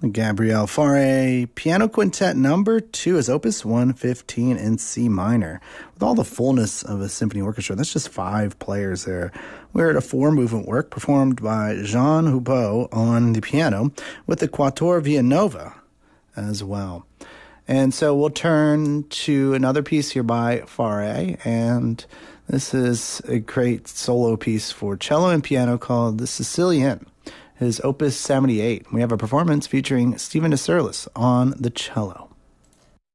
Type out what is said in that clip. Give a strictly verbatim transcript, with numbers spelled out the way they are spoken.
Gabriel Fauré Piano Quintet number two is Opus one fifteen in C minor. With all the fullness of a symphony orchestra, that's just five players there. We're at a four-movement work performed by Jean Houpeau on the piano with the Quatuor Villanova as well. And so we'll turn to another piece here by Fauré, and this is a great solo piece for cello and piano called The Sicilian, his Opus seventy-eight. We have a performance featuring Stephen Desirlis on the cello.